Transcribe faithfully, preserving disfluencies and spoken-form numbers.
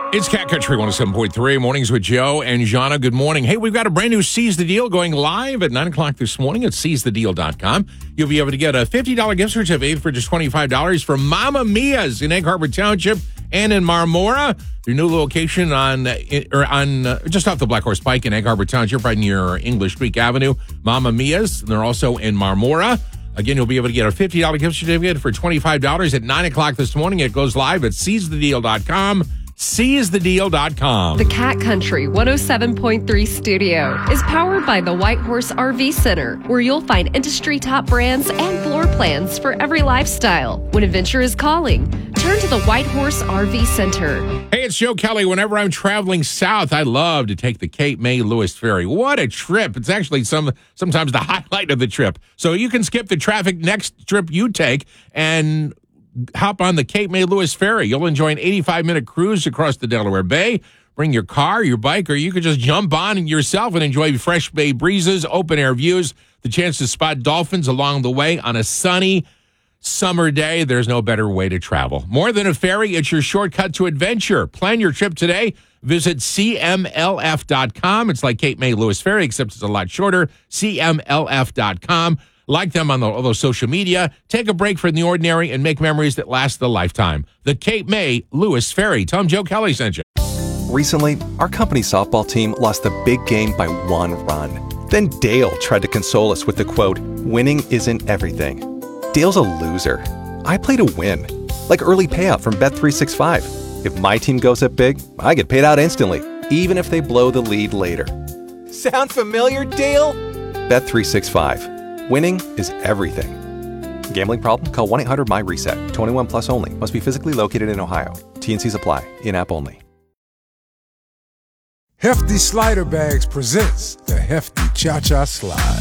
It's Cat Country one oh seven point three, Mornings with Joe and Jana. Good morning. Hey, we've got a brand new Seize the Deal going live at nine o'clock this morning at seize the deal dot com. You'll be able to get a fifty dollars gift certificate for just twenty-five dollars from Mamma Mia's in Egg Harbor Township and in Marmora. Their new location on uh, or on uh, just off the Black Horse Pike in Egg Harbor Township, right near English Creek Avenue. Mamma Mia's. They're also in Marmora. Again, you'll be able to get a fifty dollars gift certificate for twenty-five dollars at nine o'clock this morning. It goes live at seize the deal dot com. seize the deal dot com. The Cat Country one oh seven point three studio is powered by the White Horse R V Center, where you'll find industry top brands and floor plans for every lifestyle. When adventure is calling, turn to the White Horse R V Center. Hey, it's Joe Kelly. Whenever I'm traveling south, I love to take the Cape May Lewis Ferry. What a trip. It's actually some sometimes the highlight of the trip. So you can skip the traffic next trip you take and hop on the Cape May Lewis Ferry. You'll enjoy an eighty-five minute cruise across the Delaware Bay. Bring your car, your bike, or you could just jump on yourself and enjoy fresh bay breezes, open air views, the chance to spot dolphins along the way on a sunny summer day. There's no better way to travel. More than a ferry, it's your shortcut to adventure. Plan your trip today. Visit C M L F dot com. It's like Cape May Lewis Ferry, except it's a lot shorter. C M L F dot com. Like them on the, all those social media. Take a break from the ordinary and make memories that last a lifetime. The Cape May Lewis Ferry. Tell them Joe Kelly sent you. Recently, our company softball team lost the big game by one run. Then Dale tried to console us with the quote, "Winning isn't everything." Dale's a loser. I play to win. Like early payout from Bet three sixty-five. If my team goes up big, I get paid out instantly, even if they blow the lead later. Sound familiar, Dale? Bet three sixty-five. Winning is everything. Gambling problem? Call one eight hundred M Y reset. twenty-one plus only. Must be physically located in Ohio. T N Cs apply. In-app only. Hefty Slider Bags presents the Hefty Cha-Cha Slide.